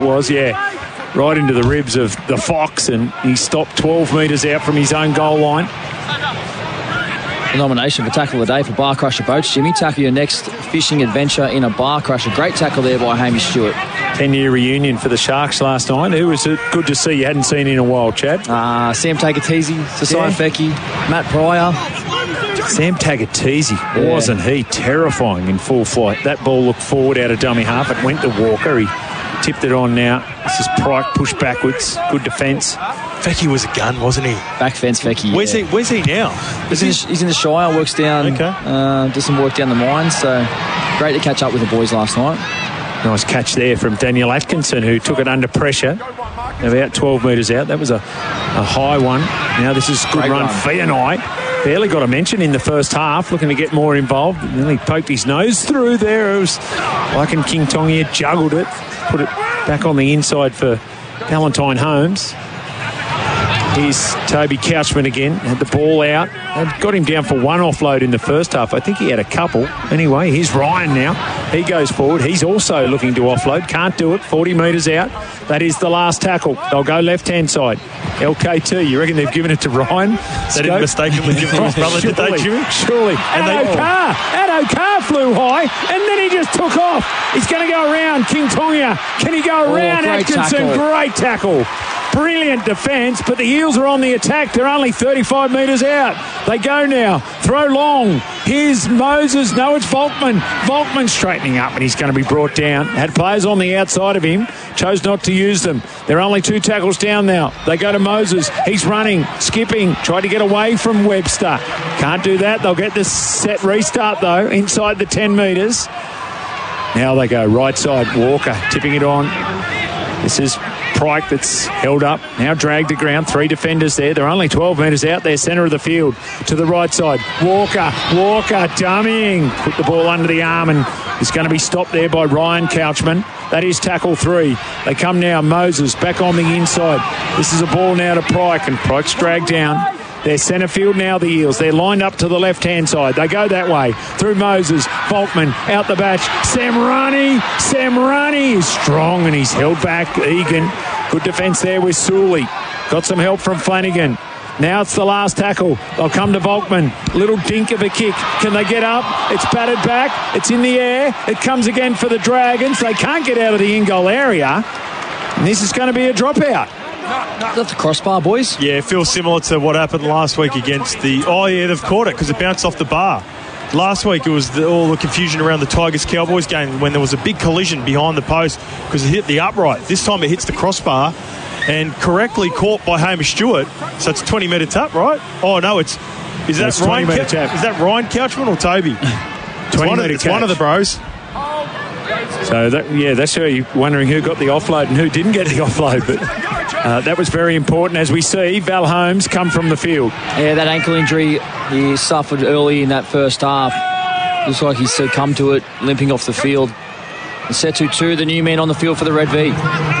Was, yeah. Right into the ribs of the Fox, and he stopped 12 metres out from his own goal line. The nomination for Tackle of the Day for Bar Crusher Boats. Jimmy, tackle your next fishing adventure in a bar crusher. Great tackle there by Hamish Stewart. 10-year reunion for the Sharks last night. Who was it good to see you hadn't seen in a while, Chad? Sam Tagatese, Sasai Feki, Matt Pryor. Sam Tagatese, wasn't he terrifying in full flight? That ball looked forward out of dummy half. It went to Walker. He tipped it on now. This is Pryke pushed backwards. Good defence. Feki was a gun, wasn't he? Back fence Feki. Where's he now? He's in the Shire, works down, does some work down the mines. So great to catch up with the boys last night. Nice catch there from Daniel Atkinson, who took it under pressure. About 12 metres out. That was a high one. Now this is good run. Fianai barely got a mention in the first half, looking to get more involved. And then he poked his nose through there. It was like King Tongia juggled it, put it back on the inside for Valentine Holmes. Here's Toby Couchman again. Had the ball out. Had got him down for one offload in the first half. I think he had a couple. Anyway, here's Ryan now. He goes forward. He's also looking to offload. Can't do it. 40 metres out. That is the last tackle. They'll go left-hand side. LKT, you reckon they've given it to Ryan? They didn't mistakenly give it to his brother, did they, Jimmy? Surely. Addo Carr flew high, and then he just took off. He's going to go around King Tongia. Can he go around Atkinson? Tackle. Great tackle. Brilliant defence, but the Eels are on the attack. They're only 35 metres out. They go now. Throw long. Here's Moses. No, it's Volkman. Volkman straightening up, and he's going to be brought down. Had players on the outside of him. Chose not to use them. They're only 2 tackles down now. They go to Moses. He's running, skipping. Tried to get away from Webster. Can't do that. They'll get the set restart, though, inside the 10 metres. Now they go right side. Walker tipping it on. This is Pryke that's held up, now dragged to ground. 3 defenders there. They're only 12 metres out there, centre of the field. To the right side. Walker dummying. Put the ball under the arm and is going to be stopped there by Ryan Couchman. That is tackle 3. They come now. Moses back on the inside. This is a ball now to Pryke, and Pryke's dragged down. They're centre field now, the Eels. They're lined up to the left-hand side. They go that way. Through Moses. Volkman out the batch. Sam Rani is strong, and he's held back. Egan. Good defence there with Sully. Got some help from Flanagan. Now it's the last tackle. They'll come to Volkman. Little dink of a kick. Can they get up? It's batted back. It's in the air. It comes again for the Dragons. They can't get out of the in-goal area. And this is going to be a dropout. Is that the crossbar, boys? Yeah, it feels similar to what happened last week against the... Oh, yeah, they've caught it because it bounced off the bar. Last week it was all the confusion around the Tigers-Cowboys game when there was a big collision behind the post because it hit the upright. This time it hits the crossbar and correctly caught by Hamish Stewart. So it's a 20-metre tap, right? Oh, no, is that Ryan Couchman or Toby? It's one of the bros. So, that's where you're wondering who got the offload and who didn't get the offload. But that was very important. As we see, Val Holmes come from the field. Yeah, that ankle injury he suffered early in that first half. Looks like he's succumbed to it, limping off the field. And Setu, the new man on the field for the Red V.